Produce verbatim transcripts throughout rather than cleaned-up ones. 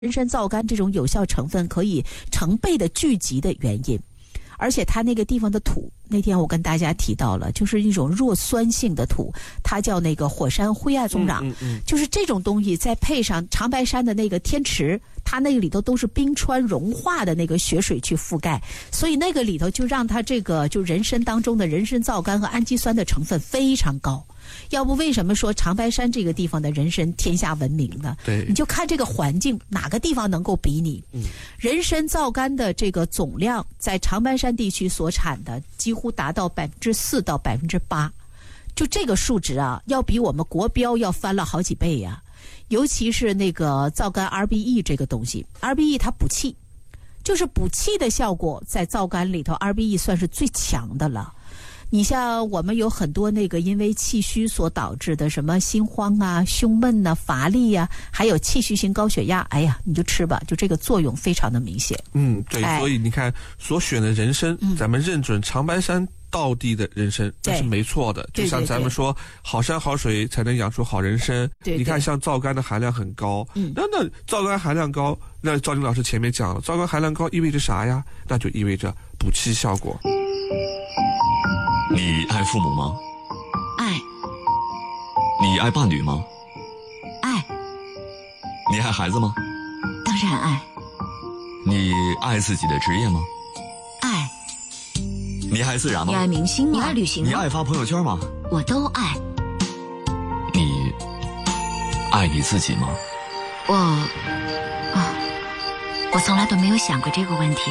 人参皂苷这种有效成分可以成倍的聚集的原因。而且它那个地方的土，那天我跟大家提到了，就是一种弱酸性的土，它叫那个火山灰暗松壤、嗯嗯嗯、就是这种东西再配上长白山的那个天池，它那个里头都是冰川融化的那个雪水去覆盖，所以那个里头就让它这个就人参当中的人参皂苷和氨基酸的成分非常高。要不为什么说长白山这个地方的人参天下闻名呢？ 对， 你就看这个环境，哪个地方能够比拟？嗯，人参皂苷的这个总量在长白山地区所产的几乎达到百分之四到百分之八，就这个数值啊，要比我们国标要翻了好几倍呀、啊。尤其是那个皂苷 R B E 这个东西 ，R B E 它补气，就是补气的效果，在皂苷里头 R B E 算是最强的了。你像我们有很多那个因为气虚所导致的什么心慌啊、胸闷啊、乏力啊，还有气虚性高血压，哎呀，你就吃吧，就这个作用非常的明显。 嗯，对，哎、所以你看所选的人参、嗯，咱们认准长白山道地的人参，这是没错的。就像咱们说，好山好水才能养出好人参。 对对对， 你看像皂苷的含量很高，嗯，那那皂苷含量高，那赵晶老师前面讲了，皂苷含量高意味着啥呀？那就意味着补气效果。 你爱父母吗？ 爱。 你爱伴侣吗？ 爱。 你爱孩子吗？ 当然爱。 你爱自己的职业吗？ 爱。 你爱自然吗？ 你爱明星吗？你爱旅行吗？ 你爱发朋友圈吗？ 我都爱。 你爱你自己吗？ 我啊，我从来都没有想过这个问题。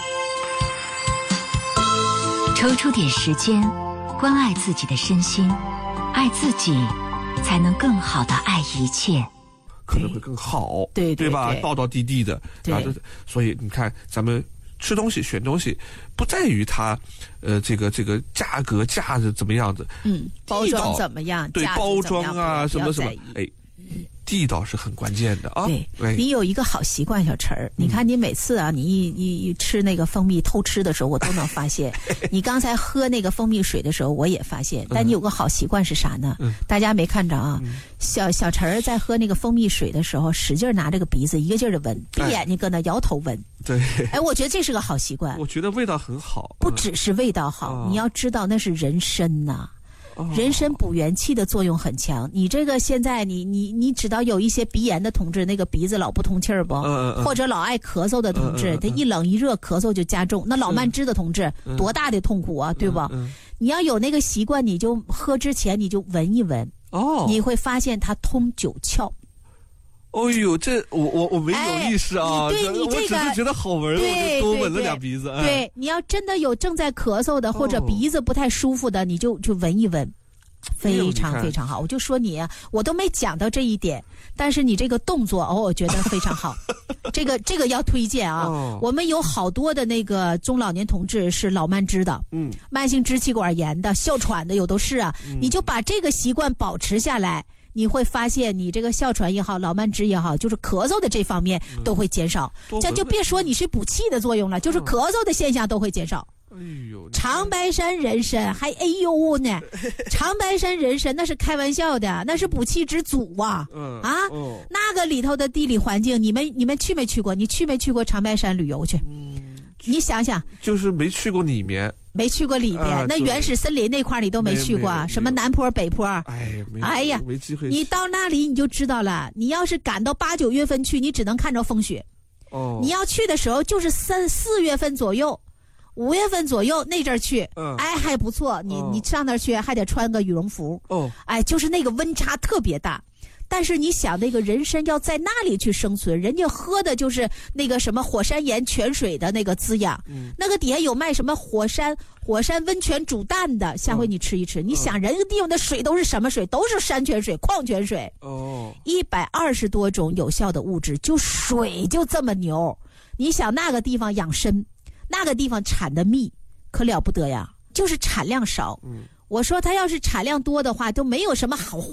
抽出点时间，关爱自己的身心，爱自己，才能更好的爱一切， 可能会更好， 对 对, 对吧？道道地地的， 对。 所以你看，咱们吃东西、选东西，不在于它，呃，这个这个价格、价值怎么样子， 嗯，包装怎么样， 对，包装啊，什么什么，哎。地道是很关键的啊！ 对，你有一个好习惯，小陈儿，你看你每次啊，你一一一吃那个蜂蜜偷吃的时候，我都能发现。你刚才喝那个蜂蜜水的时候，我也发现。但你有个好习惯是啥呢？嗯、大家没看着啊？嗯、小小陈儿在喝那个蜂蜜水的时候，使劲拿这个鼻子一个劲儿的闻，闭眼睛搁那摇头闻。 对， 哎，我觉得这是个好习惯。 我觉得味道很好， 不只是味道好， 嗯、 你要知道那是人参呐、啊。人参补元气的作用很强。你这个现在你你你知道有一些鼻炎的同志，那个鼻子老不通气儿不、 嗯嗯、 或者老爱咳嗽的同志、嗯嗯、他一冷一热咳嗽就加重。那老慢支的同志多大的痛苦啊，对吧、嗯嗯、你要有那个习惯，你就喝之前你就闻一闻、 哦、 你会发现它通九窍。 哦呦，这我我我没有意识啊！ 哎、对你这个， 我只是觉得好闻，我就多闻了两鼻子。 对，对对你要真的有正在咳嗽的或者鼻子不太舒服的，哦、你就就闻一闻，非常非常好。我就说你，我都没讲到这一点，但是你这个动作哦，我觉得非常好。这个这个要推荐啊！哦、我们有好多的那个中老年同志是老慢支的，嗯，慢性支气管炎的、哮喘的有都是啊。嗯、你就把这个习惯保持下来。你会发现你这个哮喘也好，老慢支也好，就是咳嗽的这方面都会减少。这、嗯、就别说你是补气的作用了，就是咳嗽的现象都会减少。 哎呦， 长白山人参还哎呦呢，长白山人参那是开玩笑的，那是补气之祖啊！嗯、啊、哦，那个里头的地理环境，你们你们去没去过？你去没去过长白山旅游去？嗯，你想想， 就是没去过里面。 没去过里边、啊，那原始森林那块你都没去过，什么南坡北坡？ 哎， 哎呀， 没机会。 你到那里你就知道了。你要是赶到八九月份去，你只能看着风雪。哦。你要去的时候就是三四月份左右，五月份左右那阵儿去，嗯，哎还不错。你、哦、你上那儿去还得穿个羽绒服。哦。哎，就是那个温差特别大。但是你想，那个人参要在那里去生存，人家喝的就是那个什么火山岩泉水的那个滋养，嗯、那个底下有卖什么火山火山温泉煮蛋的，下回你吃一吃。嗯、你想，人家地方的水都是什么水？都是山泉水、矿泉水。哦，一百二十多种有效的物质，就水就这么牛。你想那个地方养参，那个地方产的蜜可了不得呀，就是产量少。嗯，我说它要是产量多的话，都没有什么好。